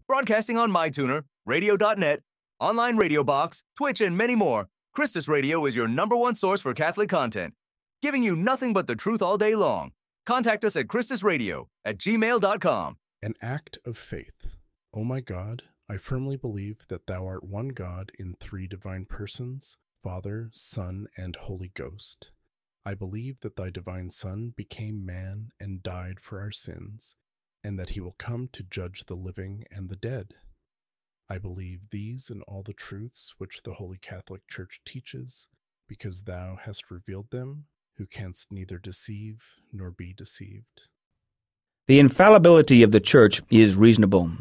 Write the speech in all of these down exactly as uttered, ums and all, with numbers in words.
Broadcasting on MyTuner, radio dot net, online radio box, Twitch, and many more, Christus Radio is your number one source for Catholic content, giving you nothing but the truth all day long. Contact us at christus radio at gmail dot com. An act of faith. O my God, I firmly believe that thou art one God in three divine persons, Father, Son, and Holy Ghost. I believe that thy divine Son became man and died for our sins, and that he will come to judge the living and the dead. I believe these and all the truths which the Holy Catholic Church teaches, because thou hast revealed them, who canst neither deceive nor be deceived. The infallibility of the Church is reasonable.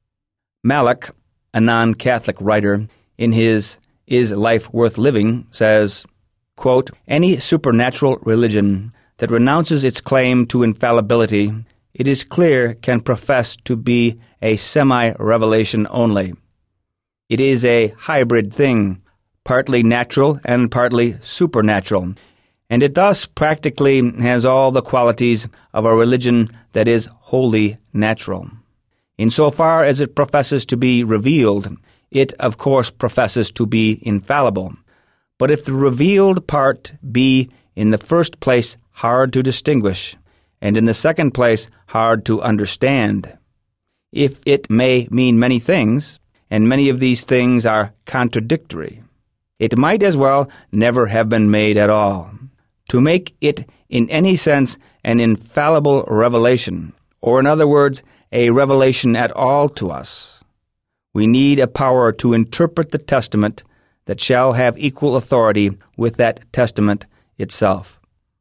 Malak, a non-Catholic writer, in his Is Life Worth Living, says, quote, "Any supernatural religion that renounces its claim to infallibility, it is clear can profess to be a semi-revelation only. It is a hybrid thing, partly natural and partly supernatural, and it thus practically has all the qualities of a religion that is wholly natural. Insofar as it professes to be revealed, it of course professes to be infallible. But if the revealed part be in the first place hard to distinguish, and in the second place hard to understand, if it may mean many things, and many of these things are contradictory, it might as well never have been made at all. To make it in any sense an infallible revelation, or in other words, a revelation at all to us, we need a power to interpret the Testament that shall have equal authority with that Testament itself.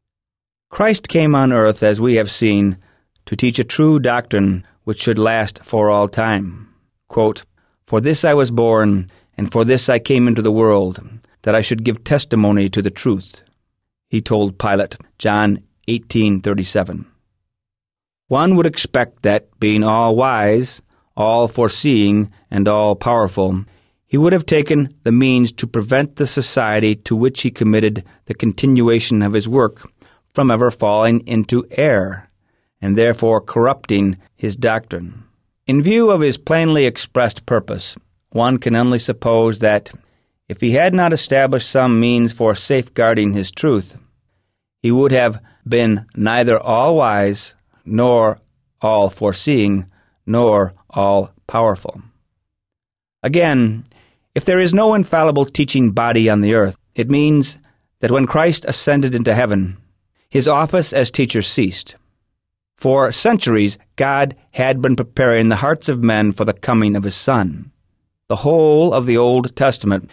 Christ came on earth, as we have seen, to teach a true doctrine which should last for all time. Quote, "For this I was born, and for this I came into the world, that I should give testimony to the truth," he told Pilate, John eighteen thirty-seven. One would expect that, being all-wise, all-foreseeing, and all-powerful, he would have taken the means to prevent the society to which he committed the continuation of his work from ever falling into error, and therefore corrupting his doctrine. In view of his plainly expressed purpose, one can only suppose that, if he had not established some means for safeguarding his truth, he would have been neither all-wise, nor all-foreseeing, nor all-powerful. Again, if there is no infallible teaching body on the earth, it means that when Christ ascended into heaven, his office as teacher ceased. For centuries, God had been preparing the hearts of men for the coming of his Son. The whole of the Old Testament